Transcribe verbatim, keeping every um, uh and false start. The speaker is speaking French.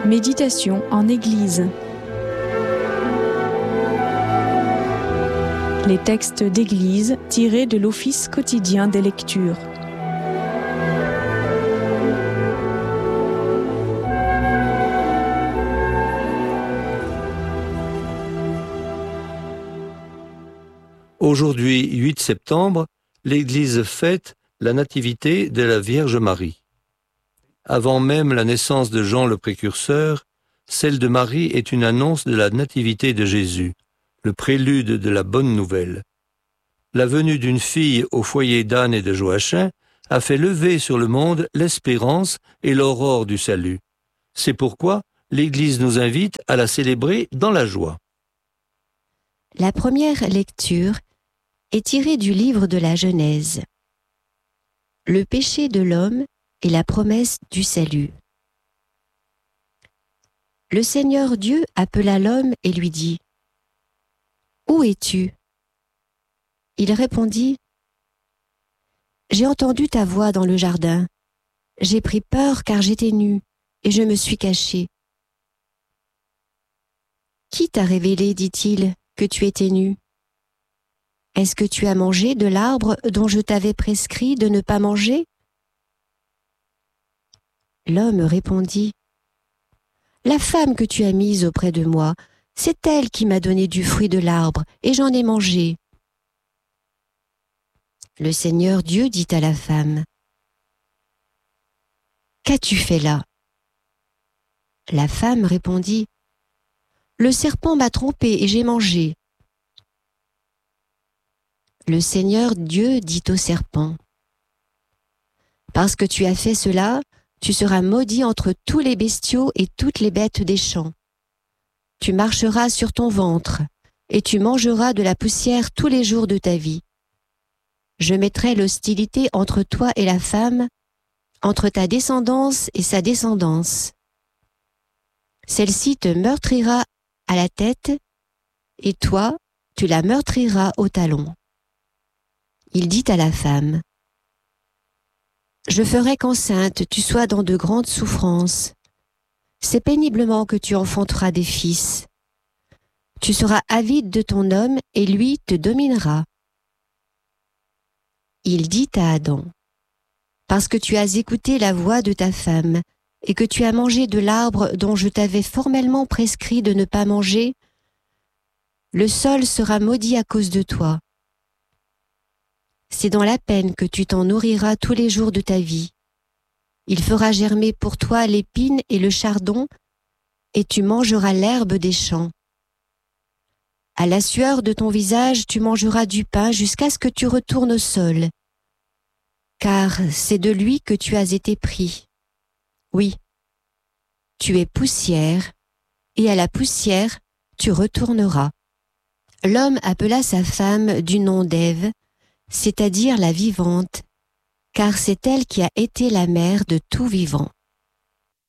Méditation en Église. Les textes d'Église tirés de l'Office quotidien des lectures. Aujourd'hui, huit septembre, l'Église fête la nativité de la Vierge Marie. Avant même la naissance de Jean le Précurseur, celle de Marie est une annonce de la nativité de Jésus, le prélude de la bonne nouvelle. La venue d'une fille au foyer d'Anne et de Joachim a fait lever sur le monde l'espérance et l'aurore du salut. C'est pourquoi l'Église nous invite à la célébrer dans la joie. La première lecture est tirée du livre de la Genèse. Le péché de l'homme et la promesse du salut. Le Seigneur Dieu appela l'homme et lui dit : « Où es-tu ? » Il répondit : « J'ai entendu ta voix dans le jardin. J'ai pris peur car j'étais nu et je me suis caché. » « Qui t'a révélé, dit-il, que tu étais nu ? Est-ce que tu as mangé de l'arbre dont je t'avais prescrit de ne pas manger ? » L'homme répondit : « La femme que tu as mise auprès de moi, c'est elle qui m'a donné du fruit de l'arbre, et j'en ai mangé. » Le Seigneur Dieu dit à la femme : « Qu'as-tu fait là ? » La femme répondit : « Le serpent m'a trompée et j'ai mangé. » Le Seigneur Dieu dit au serpent : « Parce que tu as fait cela, tu seras maudit entre tous les bestiaux et toutes les bêtes des champs. Tu marcheras sur ton ventre, et tu mangeras de la poussière tous les jours de ta vie. Je mettrai l'hostilité entre toi et la femme, entre ta descendance et sa descendance. Celle-ci te meurtrira à la tête, et toi, tu la meurtriras au talon. » Il dit à la femme : « Je ferai qu'enceinte tu sois dans de grandes souffrances. C'est péniblement que tu enfanteras des fils. Tu seras avide de ton homme et lui te dominera. » Il dit à Adam : « Parce que tu as écouté la voix de ta femme et que tu as mangé de l'arbre dont je t'avais formellement prescrit de ne pas manger, le sol sera maudit à cause de toi. C'est dans la peine que tu t'en nourriras tous les jours de ta vie. Il fera germer pour toi l'épine et le chardon, et tu mangeras l'herbe des champs. À la sueur de ton visage, tu mangeras du pain jusqu'à ce que tu retournes au sol, car c'est de lui que tu as été pris. Oui, tu es poussière, et à la poussière tu retourneras. » L'homme appela sa femme du nom d'Ève, c'est-à-dire la vivante, car c'est elle qui a été la mère de tout vivant.